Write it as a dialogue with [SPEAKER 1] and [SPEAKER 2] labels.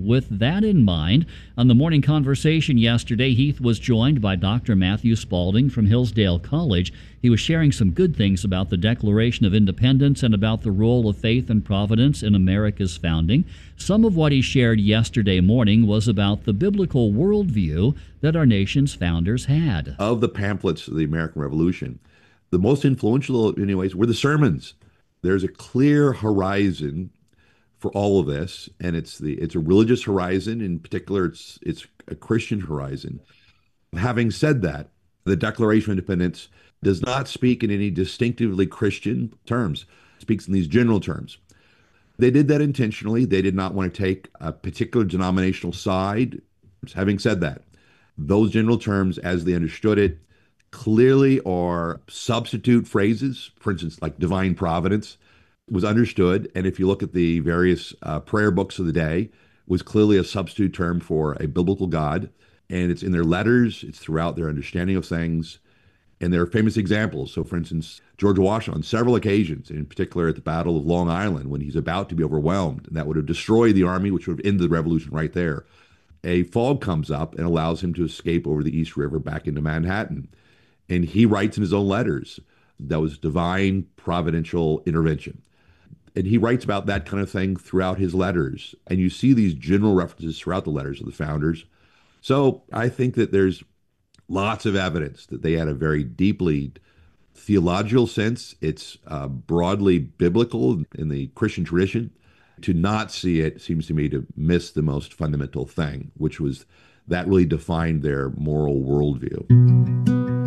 [SPEAKER 1] with that in mind, on the morning conversation yesterday, Heath was joined by Dr. Matthew Spalding from Hillsdale College. He was sharing some good things about the Declaration of Independence and about the role of faith and providence in America's founding. Some of what he shared yesterday morning was about the biblical worldview that our nation's founders had.
[SPEAKER 2] Of the pamphlets of the American Revolution, the most influential, in many ways, were the sermons. There's a clear horizon for all of this, and it's a religious horizon. In particular, it's a Christian horizon. Having said that, the Declaration of Independence does not speak in any distinctively Christian terms. It speaks in these general terms. They did that intentionally. They did not want to take a particular denominational side. Having said that, those general terms, as they understood it, clearly are substitute phrases. For instance, like divine providence was understood. And if you look at the various prayer books of the day, was clearly a substitute term for a biblical God. And it's in their letters, it's throughout their understanding of things. And there are famous examples. So, for instance, George Washington, on several occasions, in particular at the Battle of Long Island, when he's about to be overwhelmed, and that would have destroyed the army, which would have ended the revolution right there, a fog comes up and allows him to escape over the East River back into Manhattan. And he writes in his own letters that was divine providential intervention. And he writes about that kind of thing throughout his letters. And you see these general references throughout the letters of the founders. So I think that there's lots of evidence that they had a very deeply theological sense. It's broadly biblical in the Christian tradition. To not see it seems to me to miss the most fundamental thing, which was that really defined their moral worldview.